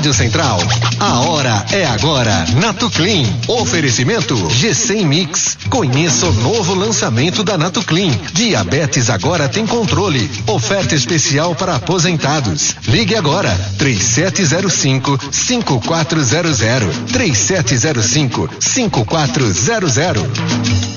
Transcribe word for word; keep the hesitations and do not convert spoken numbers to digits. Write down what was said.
Rádio Central. A hora é agora. Nato Clean. Oferecimento G cem Mix. Conheça o novo lançamento da Nato Clean. Diabetes agora tem controle. Oferta especial para aposentados. Ligue agora. três sete zero cinco, cinco quatro zero zero. três sete zero cinco, cinco quatro zero zero.